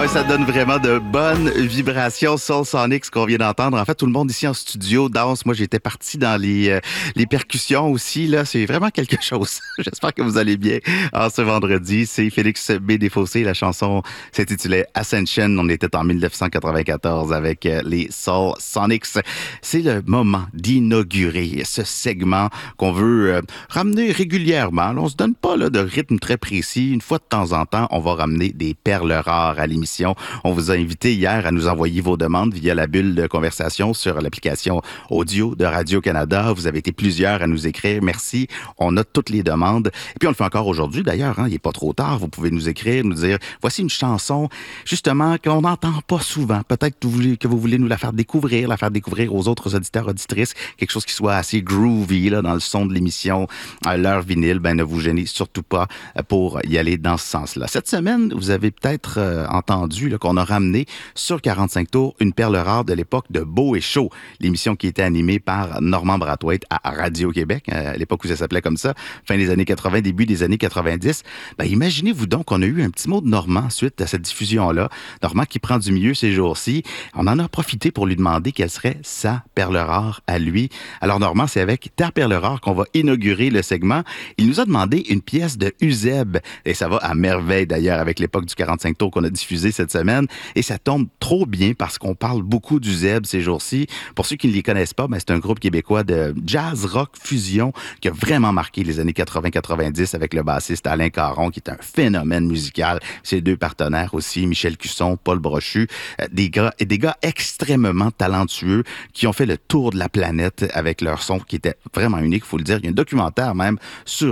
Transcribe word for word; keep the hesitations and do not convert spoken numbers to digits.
ça donne vraiment de bonnes vibrations. Soul Sonic, ce qu'on vient d'entendre. En fait, tout le monde ici en studio danse. Moi, j'étais parti dans les, euh, les percussions aussi. Là, c'est vraiment quelque chose. J'espère que vous allez bien en ce vendredi. C'est Félix B. Desfossés. La chanson s'intitulait Ascension. On était en dix-neuf cent quatre-vingt-quatorze avec euh, les Soul Sonics. C'est le moment d'inaugurer ce segment qu'on veut euh, ramener régulièrement. Là, on se donne pas là, de rythme très précis. Une fois de temps en temps, on va ramener des perles rares à l'émission. On vous a invité hier à nous envoyer vos demandes via la bulle de conversation sur l'application audio de Radio-Canada. Vous avez été plusieurs à nous écrire. Merci. On a toutes les demandes. Et puis, on le fait encore aujourd'hui, d'ailleurs. Hein, il n'est pas trop tard. Vous pouvez nous écrire, nous dire, voici une chanson, justement, qu'on n'entend pas souvent. Peut-être que vous, voulez, que vous voulez nous la faire découvrir, la faire découvrir aux autres auditeurs, auditrices. Quelque chose qui soit assez groovy là, dans le son de l'émission. Euh, L'heure vinyle, ben, ne vous gênez surtout pas pour y aller dans ce sens-là. Cette semaine, vous avez peut-être euh, entendu là, qu'on a ramené sur quarante-cinq tours une perle rare de l'époque de Beau et Chaud, l'émission qui était animée par Normand Brathwaite à Radio-Québec, à l'époque où ça s'appelait comme ça, fin des années quatre-vingts, début des années quatre-vingt-dix. Ben, imaginez-vous donc qu'on a eu un petit mot de Normand suite à cette diffusion-là. Normand qui prend du mieux ces jours-ci. On en a profité pour lui demander quelle serait sa perle rare à lui. Alors Normand, c'est avec ta perle rare qu'on va inaugurer le segment. Il nous a demandé une pièce de Uzeb, et ça va à merveille d'ailleurs avec l'époque du quarante-cinq tours qu'on a diffusé cette semaine, et ça tombe trop bien parce qu'on parle beaucoup d'Uzeb ces jours-ci. Pour ceux qui ne les connaissent pas, ben c'est un groupe québécois de jazz rock fusion qui a vraiment marqué les années quatre-vingts quatre-vingt-dix avec le bassiste Alain Caron, qui est un phénomène musical. Ses deux partenaires aussi, Michel Cusson, Paul Brochu, euh, des gars et des gars extrêmement talentueux qui ont fait le tour de la planète avec leur son qui était vraiment unique, il faut le dire. Il y a un documentaire même sur